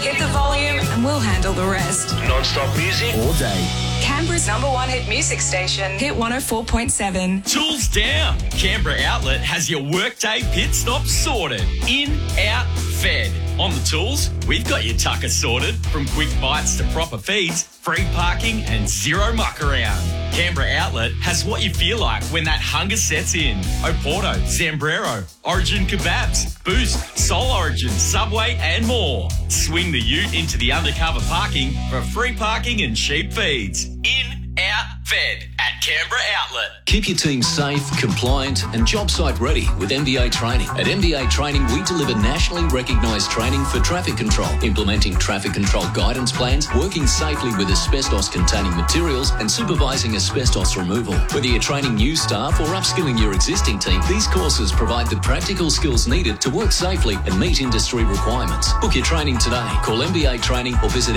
Hit the volume and we'll handle the rest. Non-stop music all day. Canberra's #1 hit music station, Hit 104.7. Tools down. Canberra Outlet has your workday pit stop sorted. In, out, fed. On the tools, we've got your tucker sorted. From quick bites to proper feeds, free parking and zero muck around. Canberra Outlet has what you feel like when that hunger sets in. Oporto, Zambrero, Origin Kebabs, Boost, Soul Origin, Subway and more. Swing the ute into the undercover parking for free parking and cheap feeds. In, out, fed at Canberra Outlet. Keep your team safe, compliant and job site ready with MBA Training. At MBA Training, we deliver nationally recognised training for traffic control, implementing traffic control guidance plans, working safely with asbestos-containing materials and supervising asbestos removal. Whether you're training new staff or upskilling your existing team, these courses provide the practical skills needed to work safely and meet industry requirements. Book your training today. Call MBA Training or visit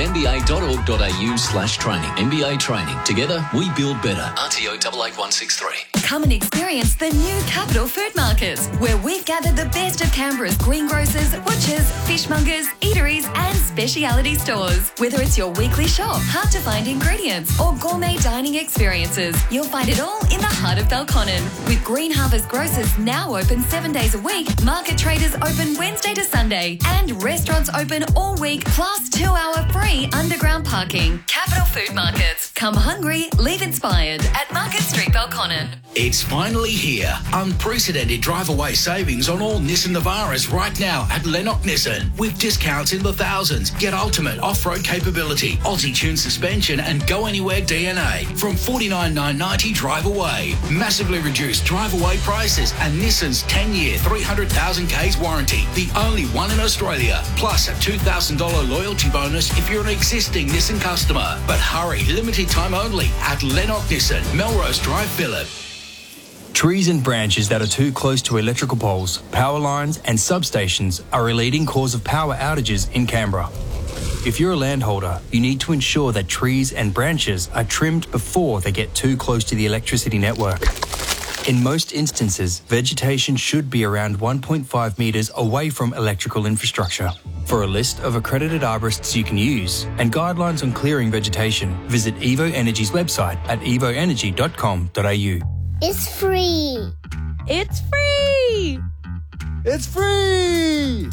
mba.org.au/training. MBA Training. Together, we build better. RTO 88163. Come and experience the new Capital Food Market, where we've gathered the best of Canberra's greengrocers, butchers, fishmongers, eateries and speciality stores. Whether it's your weekly shop, hard-to-find ingredients or gourmet dining experiences, you'll find it all in the heart of Belconnen. With Green Harvest Grocers now open 7 days a week, market traders open Wednesday to Sunday and restaurants open all week plus 2-hour free underground parking. Capital Food Markets. Come hungry, leave inspired at Market Street, Belconnen. It's finally here. Unprecedented drive-away savings on all Nissan Navaras right now at Lennox Nissan. With discounts in the thousands. Get ultimate off-road capability, Aussie-tuned suspension and go-anywhere DNA from $49,990 drive-away. Massively reduced drive-away prices and Nissan's 10-year, 300,000 Ks warranty. The only one in Australia. Plus a $2,000 loyalty bonus if you're an existing Nissan customer. But hurry, limited time only at Lennox Nissan, Melrose Drive, Phillip. Trees and branches that are too close to electrical poles, power lines and substations are a leading cause of power outages in Canberra. If you're a landholder, you need to ensure that trees and branches are trimmed before they get too close to the electricity network. In most instances, vegetation should be around 1.5 metres away from electrical infrastructure. For a list of accredited arborists you can use and guidelines on clearing vegetation, visit Evo Energy's website at evoenergy.com.au. It's free. It's free. It's free.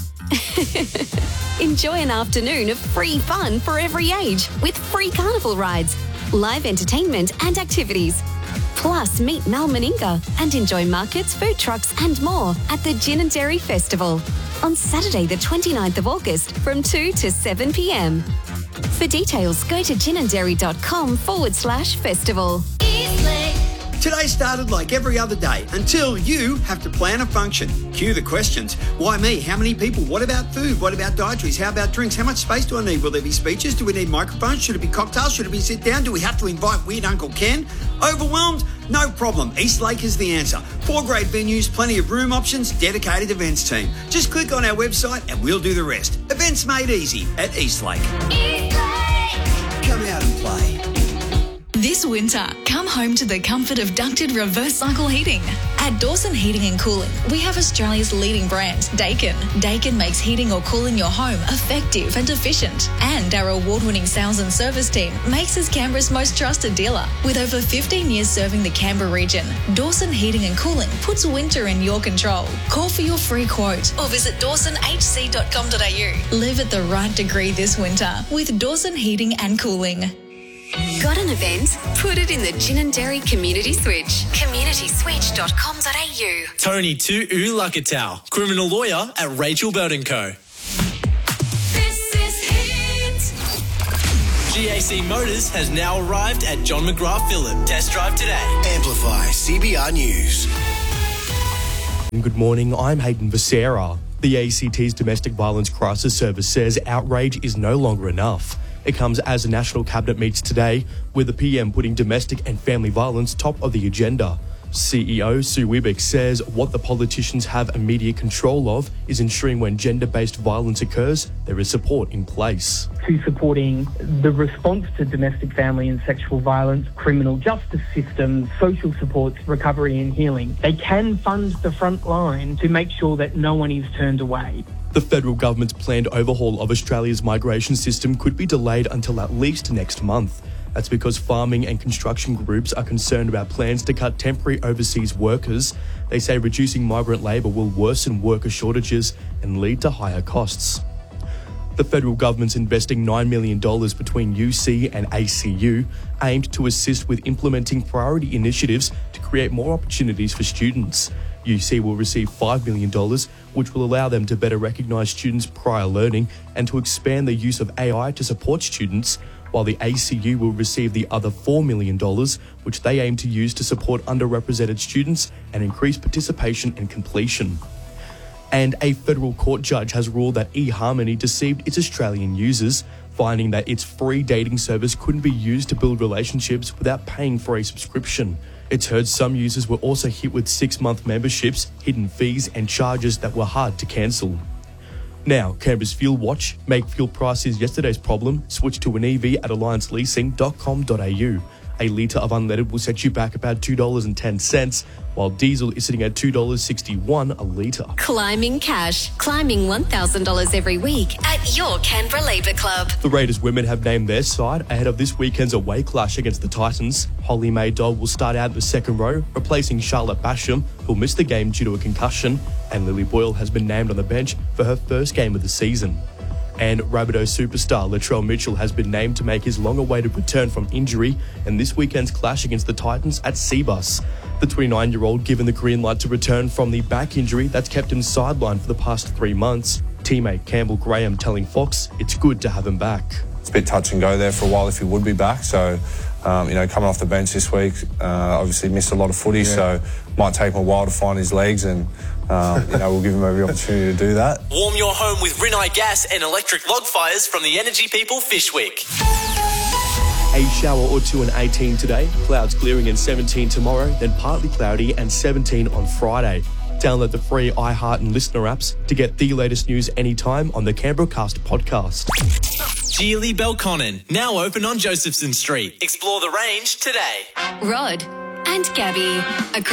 Enjoy an afternoon of free fun for every age with free carnival rides, live entertainment and activities. Plus, meet Mel Meninga and enjoy markets, food trucks and more at the Gin and Dairy Festival on Saturday the 29th of August from 2 to 7 p.m. For details, go to ginanddairy.com/festival. Today started like every other day until you have to plan a function. Cue the questions. Why me? How many people? What about food? What about dietaries? How about drinks? How much space do I need? Will there be speeches? Do we need microphones? Should it be cocktails? Should it be sit down? Do we have to invite weird Uncle Ken? Overwhelmed? No problem. Eastlake is the answer. 4 great venues, plenty of room options, dedicated events team. Just click on our website and we'll do the rest. Events made easy at Eastlake. Come out and play. This winter, come home to the comfort of ducted reverse cycle heating. At Dawson Heating and Cooling, we have Australia's leading brand, Daikin. Daikin makes heating or cooling your home effective and efficient. And our award-winning sales and service team makes us Canberra's most trusted dealer. With over 15 years serving the Canberra region, Dawson Heating and Cooling puts winter in your control. Call for your free quote or visit dawsonhc.com.au. Live at the right degree this winter with Dawson Heating and Cooling. Got an event? Put it in the Gin and Dairy Community Switch. communityswitch.com.au. Tony Tu Lakatau, criminal lawyer at Rachel Bird & Co. This is Hit. GAC Motors has now arrived at John McGrath Phillip. Test drive today. Amplify CBR News. Good morning, I'm Hayden Becerra. The ACT's Domestic Violence Crisis Service says outrage is no longer enough. It comes as the National Cabinet meets today, with the PM putting domestic and family violence top of the agenda. CEO Sue Wibbick says what the politicians have immediate control of is ensuring when gender-based violence occurs, there is support in place. To supporting the response to domestic, family and sexual violence, criminal justice systems, social supports, recovery and healing. They can fund the front line to make sure that no one is turned away. The federal government's planned overhaul of Australia's migration system could be delayed until at least next month. That's because farming and construction groups are concerned about plans to cut temporary overseas workers. They say reducing migrant labour will worsen worker shortages and lead to higher costs. The federal government's investing $9 million between UC and ACU, aimed to assist with implementing priority initiatives to create more opportunities for students. UC will receive $5 million, which will allow them to better recognise students' prior learning and to expand the use of AI to support students, while the ACU will receive the other $4 million, which they aim to use to support underrepresented students and increase participation and completion. And a federal court judge has ruled that eHarmony deceived its Australian users, finding that its free dating service couldn't be used to build relationships without paying for a subscription. It's heard some users were also hit with 6-month memberships, hidden fees and charges that were hard to cancel. Now, Canberra's Fuel Watch. Make fuel prices yesterday's problem. Switch to an EV at allianceleasing.com.au. A litre of unleaded will set you back about $2.10, while diesel is sitting at $2.61 a litre. Climbing cash. Climbing $1,000 every week at your Canberra Labour Club. The Raiders women have named their side ahead of this weekend's away clash against the Titans. Holly May Dodd will start out in the second row, replacing Charlotte Basham, who'll miss the game due to a concussion, and Lily Boyle has been named on the bench for her first game of the season. And Rabbitohs superstar Latrell Mitchell has been named to make his long-awaited return from injury in this weekend's clash against the Titans at Cbus. The 29-year-old given the green light to return from the back injury that's kept him sidelined for the past 3 months. Teammate Campbell Graham telling Fox it's good to have him back. It's a bit touch and go there for a while if he would be back. So, coming off the bench this week, obviously missed a lot of footy, so might take him a while to find his legs and we'll give him every opportunity to do that. Warm your home with Rinnai Gas and electric log fires from the Energy People Fishwick. A shower or two and 18 today, clouds clearing and 17 tomorrow, then partly cloudy and 17 on Friday. Download the free iHeart and Listener apps to get the latest news anytime on the Canberra Cast podcast. Geely Belconnen, now open on Josephson Street. Explore the range today. Rod and Gabby.